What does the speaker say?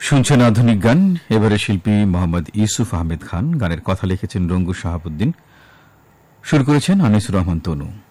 শুনছেন আধুনিক গান। এবারে শিল্পী মোহাম্মদ ইউসুফ আহমেদ খান। গানের কথা লিখেছেন রঙ্গু শাহাবুদ্দিন, সুর করেছেন আনিসুর রহমান তনু।